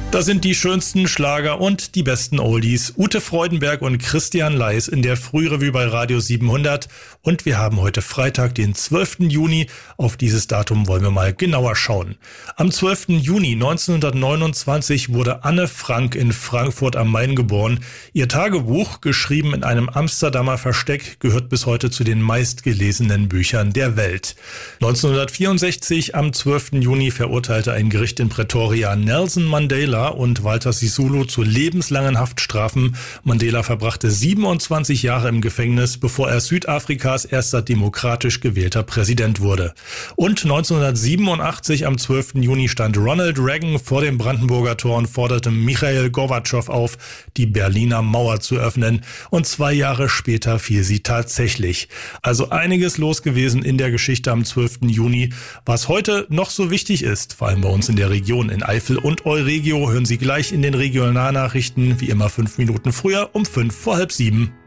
Da sind die schönsten Schlager und die besten Oldies. Ute Freudenberg und Christian Leis in der Frührevue bei Radio 700. Und wir haben heute Freitag, den 12. Juni. Auf dieses Datum wollen wir mal genauer schauen. Am 12. Juni 1929 wurde Anne Frank in Frankfurt am Main geboren. Ihr Tagebuch, geschrieben in einem Amsterdamer Versteck, gehört bis heute zu den meistgelesenen Büchern der Welt. 1964, am 12. Juni, verurteilte ein Gericht in Pretoria Nelson Mandela und Walter Sisulu zu lebenslangen Haftstrafen. Mandela verbrachte 27 Jahre im Gefängnis, bevor er Südafrikas erster demokratisch gewählter Präsident wurde. Und 1987 am 12. Juni stand Ronald Reagan vor dem Brandenburger Tor und forderte Michail Gorbatschow auf, die Berliner Mauer zu öffnen. Und 2 Jahre später fiel sie tatsächlich. Also einiges los gewesen in der Geschichte am 12. Juni, was heute noch so wichtig ist, vor allem bei uns in der Region, in Eifel und Euregio. Hören Sie gleich in den Regionalnachrichten, wie immer 5 Minuten früher, um 6:05.